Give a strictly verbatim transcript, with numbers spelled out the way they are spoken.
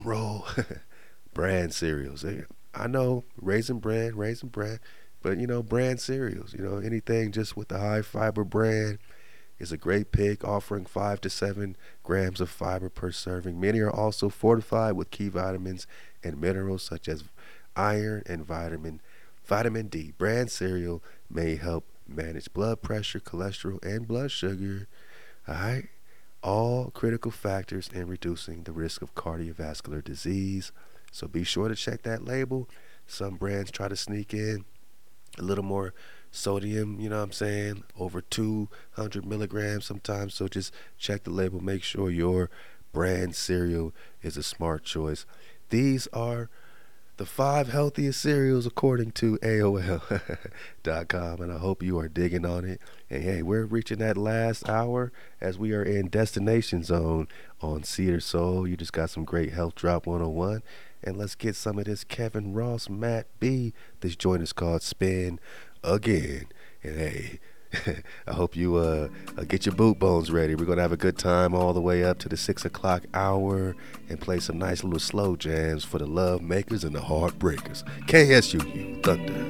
roll. Brand cereals. Eh, I know Raisin Bran, Raisin Bran, but you know, brand cereals. You know, anything just with the high fiber brand is a great pick, offering five to seven grams of fiber per serving. Many are also fortified with key vitamins and minerals such as iron and vitamin vitamin D. Brand cereal may help manage blood pressure, cholesterol, and blood sugar. All right, all critical factors in reducing the risk of cardiovascular disease. So be sure to check that label. Some brands try to sneak in a little more sodium, you know what I'm saying? Over two hundred milligrams sometimes. So just check the label. Make sure your brand cereal is a smart choice. These are the five healthiest cereals according to A O L dot com, and I hope you are digging on it. And hey, we're reaching that last hour as we are in Destination Zone on Cedar Soul. You just got some great Health Drop one oh one. And let's get some of this Kevin Ross, Matt B. This joint is called Spin Again. And hey, I hope you uh, uh, get your boot bones ready. We're going to have a good time all the way up to the six o'clock hour and play some nice little slow jams for the love makers and the heartbreakers. K S U U Thunder.